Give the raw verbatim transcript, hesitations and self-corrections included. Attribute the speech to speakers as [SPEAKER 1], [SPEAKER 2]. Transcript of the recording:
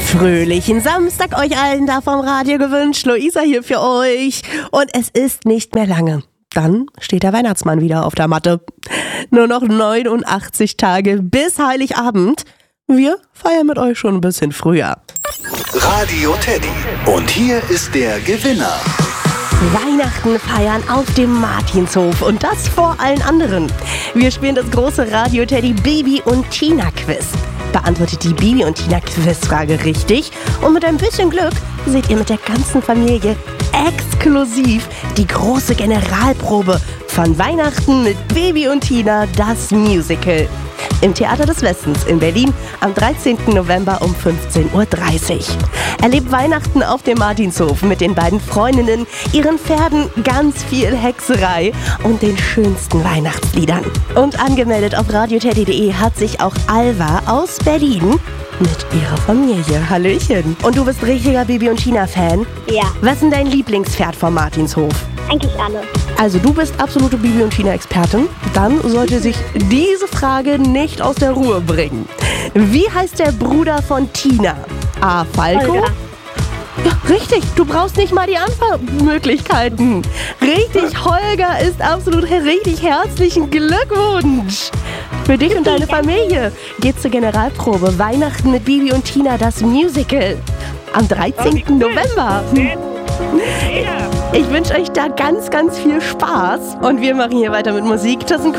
[SPEAKER 1] Fröhlichen Samstag euch allen da vom Radio gewünscht. Luisa hier für euch. Und es ist nicht mehr lange. Dann steht der Weihnachtsmann wieder auf der Matte. Nur noch neunundachtzig Tage bis Heiligabend. Wir feiern mit euch schon ein bisschen früher.
[SPEAKER 2] Radio Teddy. Und hier ist der Gewinner.
[SPEAKER 1] Weihnachten feiern auf dem Martinshof und das vor allen anderen. Wir spielen das große Radio Teddy Bibi und Tina Quiz. Beantwortet die Bibi und Tina Quizfrage richtig und mit ein bisschen Glück seht ihr mit der ganzen Familie exklusiv die große Generalprobe von Weihnachten mit Bibi und Tina, das Musical. Im Theater des Westens in Berlin am dreizehnten November um fünfzehn Uhr dreißig. Erlebt Weihnachten auf dem Martinshof mit den beiden Freundinnen, ihren Pferden, ganz viel Hexerei und den schönsten Weihnachtsliedern. Und angemeldet auf radioteddy punkt de hat sich auch Alva aus Berlin mit ihrer Familie. Hallöchen. Und du bist richtiger Bibi und Tina-Fan?
[SPEAKER 3] Ja.
[SPEAKER 1] Was ist denn dein Lieblingspferd vom Martinshof?
[SPEAKER 3] Eigentlich alle.
[SPEAKER 1] Also du bist absolute Bibi und Tina-Expertin. Dann sollte sich diese Frage nicht aus der Ruhe bringen. Wie heißt der Bruder von Tina? A. Falco?
[SPEAKER 3] Holger.
[SPEAKER 1] Ja, richtig. Du brauchst nicht mal die Antwortmöglichkeiten. Richtig, Holger ist absolut richtig. Herzlichen Glückwunsch. Für dich und deine Familie geht's zur Generalprobe Weihnachten mit Bibi und Tina, das Musical. Am dreizehnten November. Ich wünsche euch da ganz, ganz viel Spaß. Und wir machen hier weiter mit Musik. Das sind